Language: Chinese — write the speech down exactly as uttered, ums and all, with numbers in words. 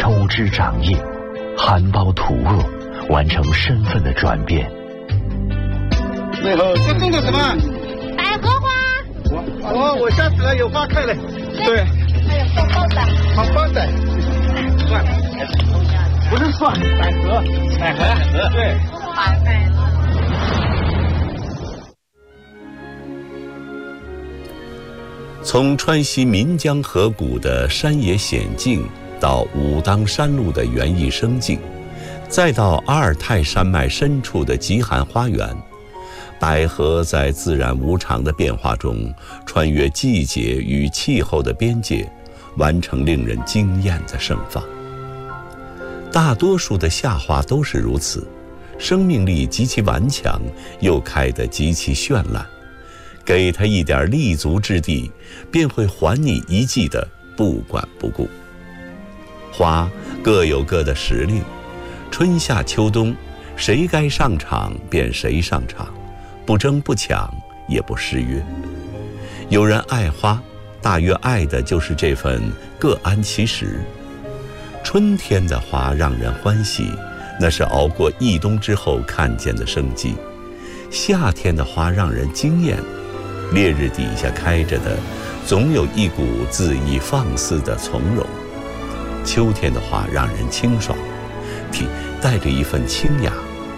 抽枝长叶，含苞吐萼，完成身份的转变。 你好，这种的什么？ 百合花。 我我我下次来有花开了。对。 还有棒棒的。 棒棒的。蒜，不是蒜，百合，百合，百合，对。 百合。 从川西岷江河谷的山野险境，到武当山路的园艺生境，再到阿尔泰山脉深处的极寒花园，百合在自然无常的变化中，穿越季节与气候的边界，完成令人惊艳的盛放。大多数的夏花都是如此，生命力极其顽强，又开得极其绚烂。给它一点立足之地，便会还你一季的不管不顾。花各有各的时令，春夏秋冬，谁该上场便谁上场，不争不抢，也不失约。有人爱花，大约爱的就是这份各安其时。春天的花让人欢喜，那是熬过一冬之后看见的生机；夏天的花让人惊艳，烈日底下开着的，总有一股恣意放肆的从容；秋天的花让人清爽，体带着一份清雅。